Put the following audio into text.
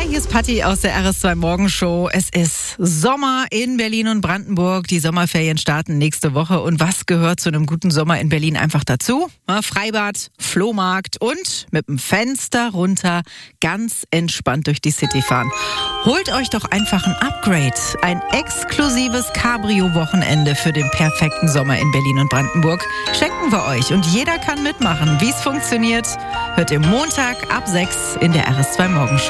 Hier ist Patti aus der RS2 Morgenshow. Es ist Sommer in Berlin und Brandenburg. Die Sommerferien starten nächste Woche. Und was gehört zu einem guten Sommer in Berlin einfach dazu? Freibad, Flohmarkt und mit dem Fenster runter ganz entspannt durch die City fahren. Holt euch doch einfach ein Upgrade. Ein exklusives Cabrio-Wochenende für den perfekten Sommer in Berlin und Brandenburg schenken wir euch. Und jeder kann mitmachen. Wie es funktioniert, hört ihr Montag ab 6 in der RS2 Morgenshow.